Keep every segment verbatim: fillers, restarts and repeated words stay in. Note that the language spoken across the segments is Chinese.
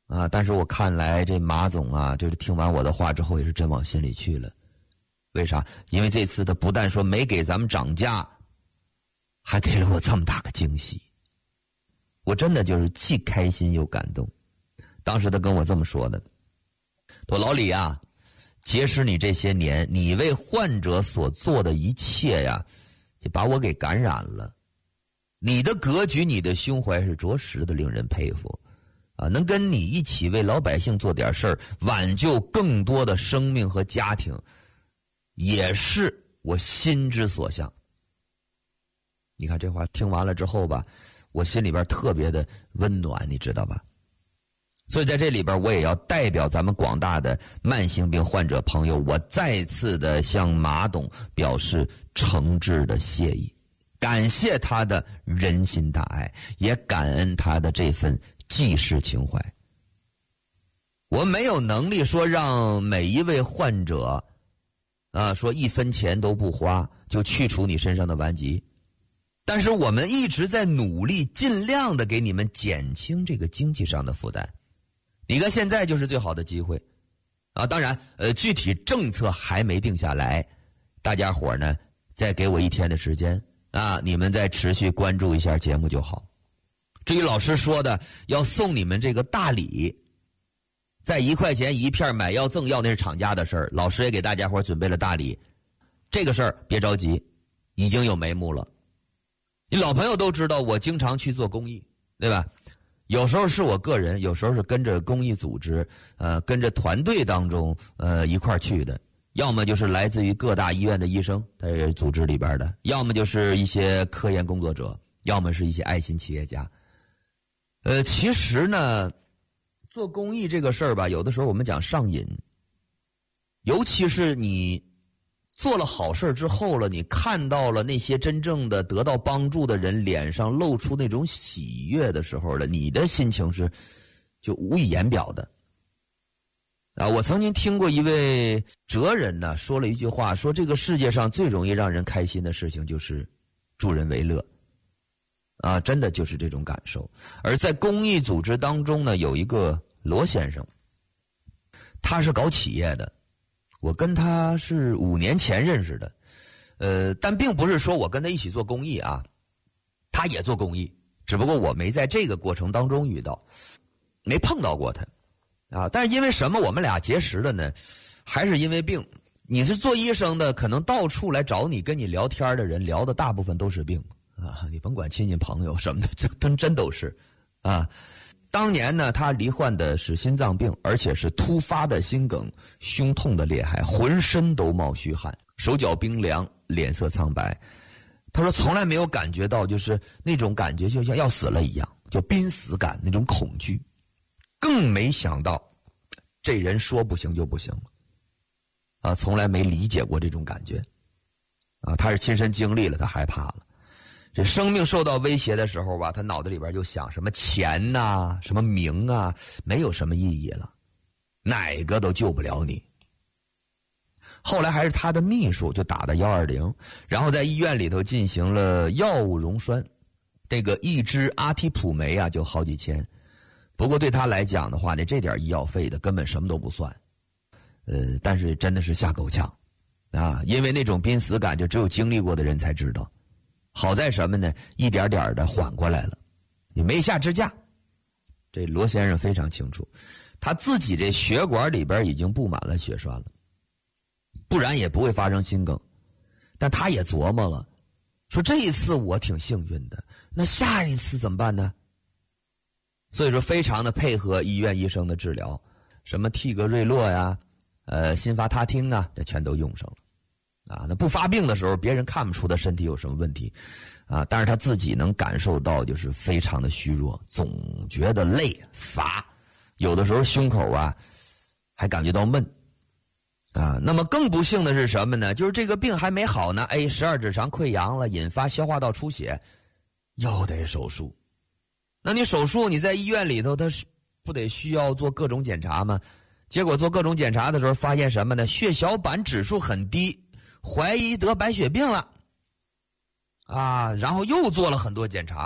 啊，但是我看来这马总啊，就是听完我的话之后也是真往心里去了。为啥？因为这次他不但说没给咱们涨价，还给了我这么大个惊喜。我真的就是既开心又感动。当时他跟我这么说的，说老李啊，结识你这些年，你为患者所做的一切呀，就把我给感染了。你的格局，你的胸怀是着实的令人佩服啊！能跟你一起为老百姓做点事儿，挽救更多的生命和家庭，也是我心之所向。你看这话听完了之后吧，我心里边特别的温暖，你知道吧？所以在这里边，我也要代表咱们广大的慢性病患者朋友，我再次的向马董表示诚挚的谢意，感谢他的人心大爱，也感恩他的这份济世情怀。我没有能力说让每一位患者啊，说一分钱都不花就去除你身上的顽疾，但是我们一直在努力，尽量的给你们减轻这个经济上的负担。你看现在就是最好的机会啊！当然，呃，具体政策还没定下来，大家伙呢再给我一天的时间啊，你们再持续关注一下节目就好。至于老师说的要送你们这个大礼，在一块钱一片买药赠药，那是厂家的事儿，老师也给大家伙准备了大礼。这个事儿别着急，已经有眉目了。你老朋友都知道我经常去做公益，对吧？有时候是我个人，有时候是跟着公益组织，呃，跟着团队当中，呃，一块儿去的。要么就是来自于各大医院的医生，他是组织里边的；要么就是一些科研工作者；要么是一些爱心企业家。呃，其实呢，做公益这个事儿吧，有的时候我们讲上瘾，尤其是你做了好事之后了，你看到了那些真正的得到帮助的人脸上露出那种喜悦的时候了，你的心情是就无以言表的。啊，我曾经听过一位哲人呢说了一句话，说这个世界上最容易让人开心的事情就是助人为乐。啊，真的就是这种感受。而在公益组织当中呢，有一个罗先生，他是搞企业的。我跟他是五年前认识的，呃，但并不是说我跟他一起做公益啊，他也做公益，只不过我没在这个过程当中遇到，没碰到过他，啊，但是因为什么我们俩结识的呢？还是因为病。你是做医生的，可能到处来找你跟你聊天的人，聊的大部分都是病啊，你甭管亲戚朋友什么的，这真真都是啊。当年呢，他罹患的是心脏病，而且是突发的心梗，胸痛的厉害，浑身都冒虚汗，手脚冰凉，脸色苍白。他说从来没有感觉到就是那种感觉就像要死了一样，就濒死感，那种恐惧。更没想到这人说不行就不行啊，从来没理解过这种感觉啊，他是亲身经历了，他害怕了。这生命受到威胁的时候吧，他脑子里边就想什么钱呐、啊、什么名啊，没有什么意义了，哪个都救不了你。后来还是他的秘书就打的一二零，然后在医院里头进行了药物溶栓，这个一支阿替普酶啊就好几千，不过对他来讲的话呢，这点医药费的根本什么都不算，呃，但是真的是吓够呛啊，因为那种濒死感就只有经历过的人才知道。好在什么呢？一点点的缓过来了，你没下支架。这罗先生非常清楚，他自己这血管里边已经布满了血栓了，不然也不会发生心梗。但他也琢磨了，说这一次我挺幸运的，那下一次怎么办呢？所以说非常的配合医院医生的治疗，什么替格瑞洛呀，呃，辛伐他汀啊，这全都用上了。啊，那不发病的时候，别人看不出他身体有什么问题，啊，但是他自己能感受到，就是非常的虚弱，总觉得累乏，有的时候胸口啊还感觉到闷，啊，那么更不幸的是什么呢？就是这个病还没好呢，哎，十二指肠溃疡了，引发消化道出血，又得手术。那你手术你在医院里头，他是不得需要做各种检查吗？结果做各种检查的时候，发现什么呢？血小板指数很低。怀疑得白血病了，啊，然后又做了很多检查，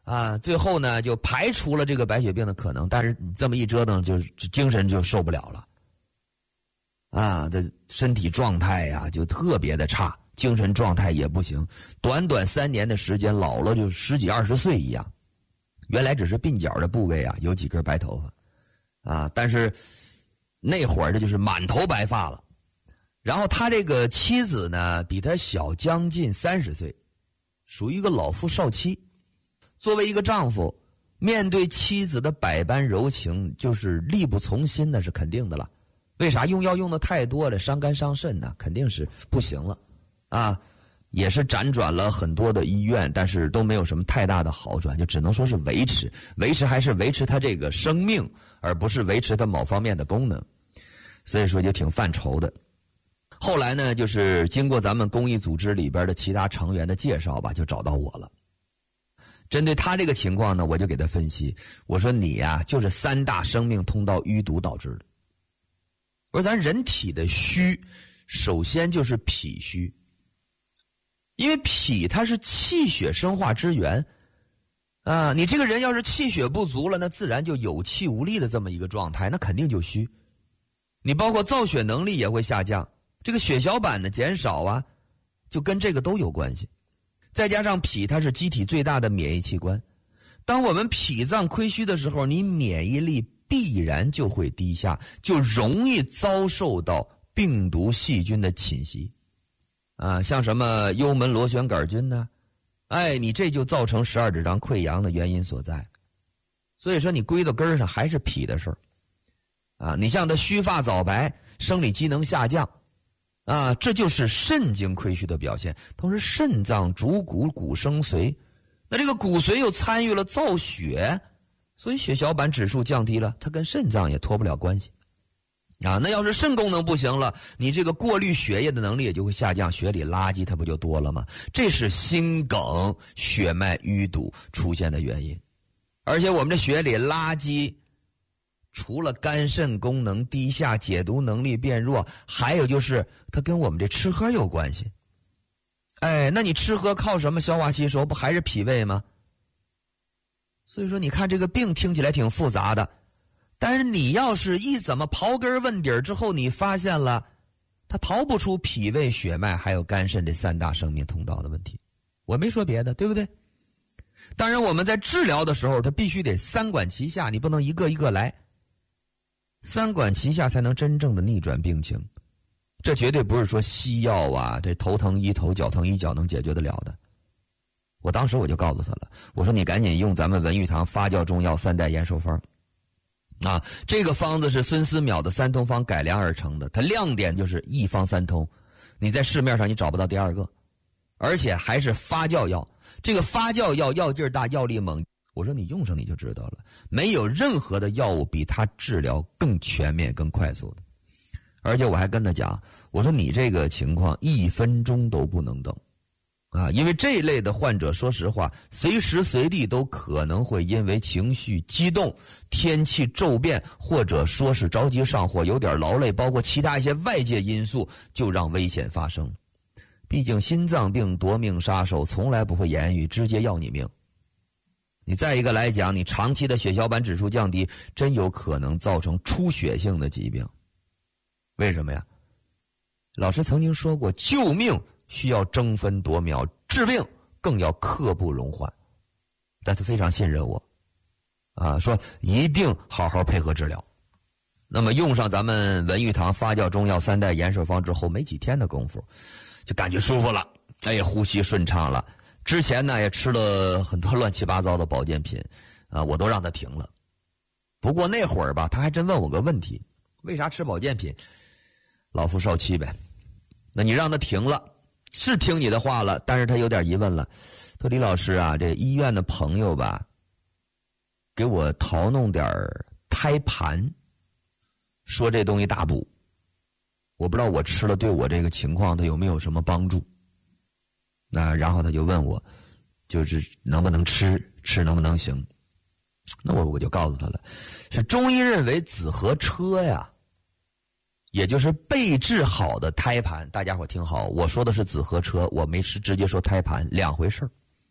啊，最后呢就排除了这个白血病的可能，但是这么一折腾，就是精神就受不了了，啊，这身体状态呀、啊、就特别的差，精神状态也不行，短短三年的时间，老了就十几二十岁一样。原来只是鬓角的部位啊有几根白头发，啊，但是那会儿这就是满头白发了。然后他这个妻子呢比他小将近三十岁，属于一个老夫少妻。作为一个丈夫，面对妻子的百般柔情，就是力不从心，那是肯定的了。为啥？用药用的太多了，伤肝伤肾呢，肯定是不行了啊。也是辗转了很多的医院，但是都没有什么太大的好转，就只能说是维持维持还是维持他这个生命，而不是维持他某方面的功能，所以说就挺犯愁的。后来呢，就是经过咱们公益组织里边的其他成员的介绍吧，就找到我了。针对他这个情况呢，我就给他分析，我说你呀、啊，就是三大生命通道淤堵导致的。我说咱人体的虚，首先就是脾虚，因为脾它是气血生化之源啊，你这个人要是气血不足了，那自然就有气无力的这么一个状态，那肯定就虚。你包括造血能力也会下降，这个血小板的减少啊，就跟这个都有关系。再加上脾它是机体最大的免疫器官，当我们脾脏亏虚的时候，你免疫力必然就会低下，就容易遭受到病毒细菌的侵袭啊，像什么幽门螺旋杆菌呢、啊？哎，你这就造成十二指肠溃疡的原因所在。所以说你归到根儿上还是脾的事儿啊。你像他须发早白，生理机能下降啊，这就是肾经亏虚的表现。同时肾脏主骨，骨生髓，那这个骨髓又参与了造血，所以血小板指数降低了，它跟肾脏也脱不了关系啊。那要是肾功能不行了，你这个过滤血液的能力也就会下降，血里垃圾它不就多了吗？这是心梗血脉淤堵出现的原因。而且我们这血里垃圾除了肝肾功能低下，解毒能力变弱，还有就是它跟我们这吃喝有关系。哎，那你吃喝靠什么消化吸收？不还是脾胃吗？所以说你看这个病听起来挺复杂的，但是你要是一怎么刨根问底儿之后，你发现了它逃不出脾胃血脉还有肝肾这三大生命通道的问题。我没说别的，对不对？当然我们在治疗的时候它必须得三管齐下，你不能一个一个来，三管齐下才能真正的逆转病情。这绝对不是说西药啊，这头疼医头脚疼医脚能解决得了的。我当时我就告诉他了，我说你赶紧用咱们文玉堂发酵中药三代延寿方啊，这个方子是孙思邈的三通方改良而成的，它亮点就是一方三通，你在市面上你找不到第二个，而且还是发酵药。这个发酵药药劲儿大，药力猛，我说你用上你就知道了，没有任何的药物比它治疗更全面更快速的。而且我还跟他讲，我说你这个情况一分钟都不能等啊，因为这一类的患者说实话随时随地都可能会因为情绪激动、天气骤变，或者说是着急上火有点劳累，包括其他一些外界因素，就让危险发生。毕竟心脏病夺命杀手从来不会言语，直接要你命。你再一个来讲，你长期的血小板指数降低，真有可能造成出血性的疾病。为什么呀？老师曾经说过，救命需要争分夺秒，治病更要刻不容缓。但他非常信任我啊，说一定好好配合治疗。那么用上咱们文玉堂发酵中药三代延寿方之后，没几天的功夫就感觉舒服了，哎，呼吸顺畅了。之前呢也吃了很多乱七八糟的保健品啊，我都让他停了。不过那会儿吧，他还真问我个问题，为啥吃保健品？老夫少妻呗。那你让他停了，是听你的话了，但是他有点疑问了。他说李老师啊，这医院的朋友吧，给我淘弄点胎盘，说这东西大补，我不知道我吃了对我这个情况它有没有什么帮助。那然后他就问我，就是能不能吃，吃能不能行。那我我就告诉他了，是中医认为子和车呀，也就是被治好的胎盘，大家伙听好，我说的是子和车，我没是直接说胎盘，两回事儿。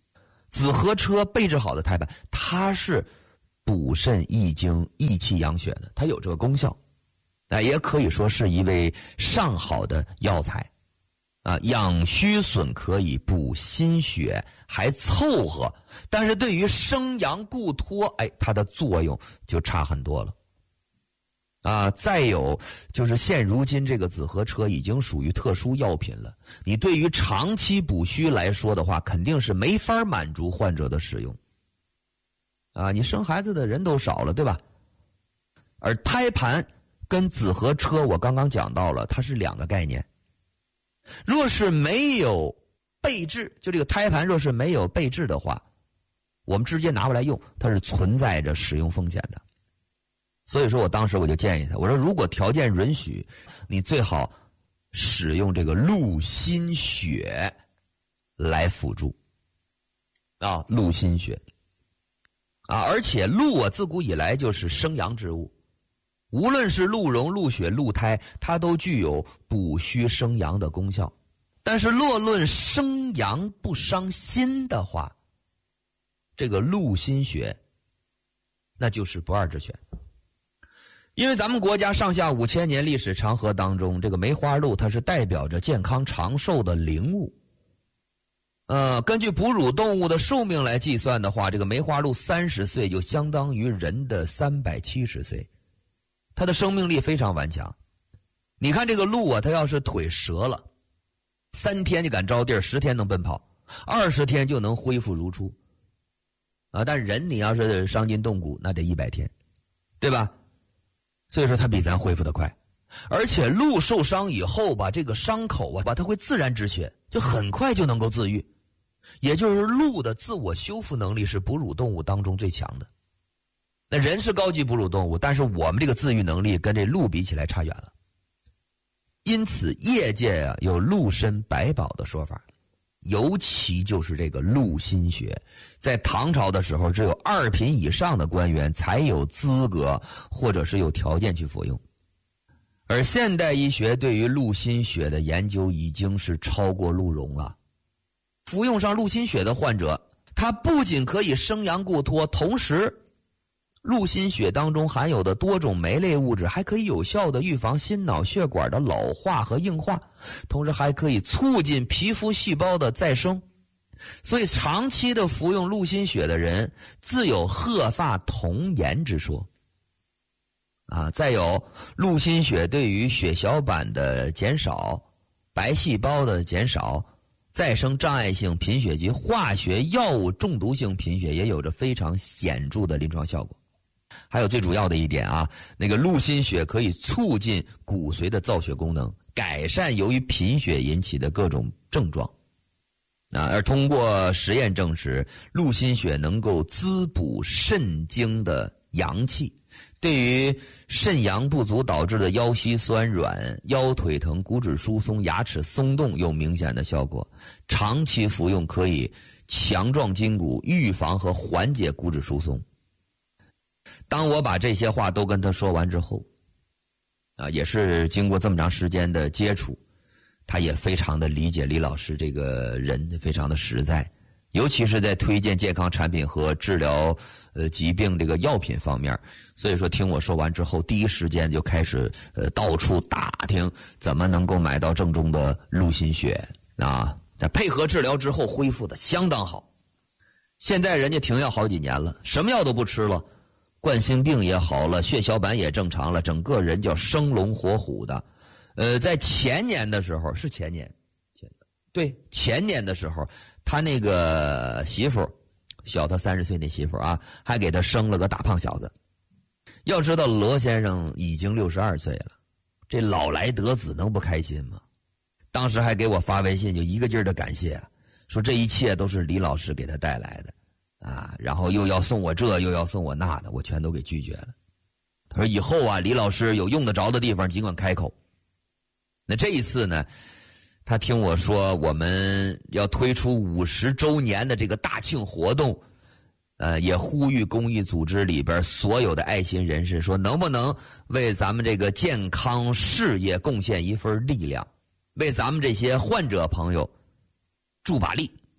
紫河车备制好的胎盘，它是补肾益精、益气养血的，它有这个功效。啊，也可以说是一味上好的药材。啊，养虚损可以，补心血还凑合，但是对于生阳固脱，哎，它的作用就差很多了。啊，再有就是现如今这个紫河车已经属于特殊药品了，你对于长期补虚来说的话，肯定是没法满足患者的使用。啊，你生孩子的人都少了，对吧？而胎盘跟紫河车我刚刚讲到了，它是两个概念。若是没有备制，就这个胎盘若是没有备制的话，我们直接拿过来用，它是存在着使用风险的。所以说我当时我就建议他，我说如果条件允许，你最好使用这个鹿心血来辅助啊，鹿心血啊，而且鹿啊自古以来就是生阳之物，无论是鹿茸、鹿血、鹿胎，它都具有补虚生阳的功效。但是若论生阳不伤心的话，这个鹿心血那就是不二之选。因为咱们国家上下五千年历史长河当中，这个梅花鹿它是代表着健康长寿的灵物。呃，根据哺乳动物的寿命来计算的话，这个梅花鹿三十岁就相当于人的三百七十岁。它的生命力非常顽强。你看这个鹿啊，它要是腿折了，三天就敢着地儿，十天能奔跑，二十天就能恢复如初。啊，但人你要是伤筋动骨，那得一百天，对吧？所以说它比咱恢复得快。而且鹿受伤以后吧，这个伤口啊，它会自然止血，就很快就能够自愈。也就是鹿的自我修复能力是哺乳动物当中最强的。那人是高级哺乳动物，但是我们这个自愈能力跟这鹿比起来差远了。因此业界啊有鹿参百宝的说法，尤其就是这个鹿心血，在唐朝的时候只有二品以上的官员才有资格或者是有条件去服用。而现代医学对于鹿心血的研究已经是超过鹿茸了。服用上鹿心血的患者，他不仅可以生阳固脱，同时鹿心血当中含有的多种酶类物质还可以有效的预防心脑血管的老化和硬化，同时还可以促进皮肤细胞的再生。所以长期的服用鹿心血的人自有鹤发童颜之说。啊，再有鹿心血对于血小板的减少、白细胞的减少、再生障碍性贫血及化学药物中毒性贫血也有着非常显著的临床效果。还有最主要的一点啊，那个鹿心血可以促进骨髓的造血功能，改善由于贫血引起的各种症状。啊，而通过实验证实，鹿心血能够滋补肾精的阳气，对于肾阳不足导致的腰膝酸软、腰腿疼、骨质疏松、牙齿松动有明显的效果。长期服用可以强壮筋骨，预防和缓解骨质疏松。当我把这些话都跟他说完之后，啊，也是经过这么长时间的接触，他也非常的理解李老师这个人，非常的实在，尤其是在推荐健康产品和治疗呃疾病这个药品方面。所以说听我说完之后，第一时间就开始呃到处打听怎么能够买到正宗的鹿心血啊。在配合治疗之后恢复的相当好。现在人家停药好几年了，什么药都不吃了，冠心病也好了，血小板也正常了，整个人叫生龙活虎的。呃，在前年的时候，是前年，前对前年的时候，他那个媳妇小他三十岁那媳妇啊，还给他生了个大胖小子。要知道罗先生已经六十二岁了，这老来得子能不开心吗？当时还给我发微信，就一个劲儿的感谢，说这一切都是李老师给他带来的啊，然后又要送我这又要送我那的，我全都给拒绝了。他说以后啊，李老师有用得着的地方尽管开口。那这一次呢，他听我说我们要推出五十周年的这个大庆活动，呃，也呼吁公益组织里边所有的爱心人士说，能不能为咱们这个健康事业贡献一份力量，为咱们这些患者朋友助把力。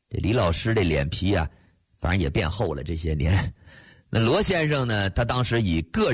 这李老师这脸皮啊，反正也变厚了这些年。那罗先生呢，他当时以个人